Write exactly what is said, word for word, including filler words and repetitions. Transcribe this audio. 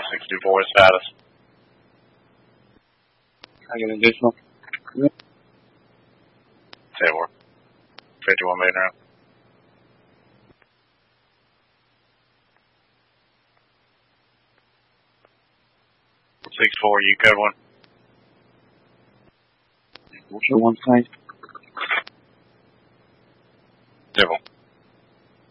six two four status. I get an additional. Say more. fifty-one maiden round. six four, you code one. Show one side.